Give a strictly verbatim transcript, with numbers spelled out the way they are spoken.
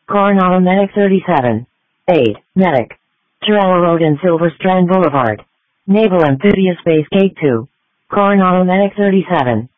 Coronado Medic thirty-seven. eight. Medic. Torello Road and Silver Strand Boulevard. Naval Amphibious Base Gate two. Coronado Medic thirty-seven.